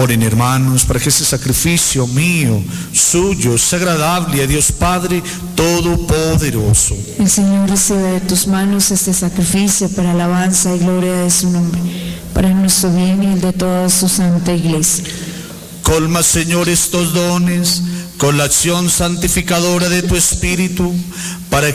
Oren, hermanos, para que este sacrificio mío, suyo, sea agradable a Dios Padre Todopoderoso. El Señor reciba de tus manos este sacrificio para alabanza y gloria de su nombre, para nuestro bien y el de toda su santa Iglesia. Colma, Señor, estos dones con la acción santificadora de tu Espíritu, para